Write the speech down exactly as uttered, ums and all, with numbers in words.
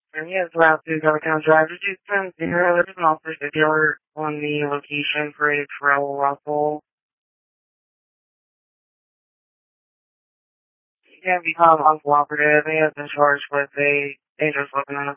And yes, last week I County Drive. Did you send here? There's an officer dealer on the location for a trail ruffle. He can't become uncooperative. He has been charged with a dangerous weapon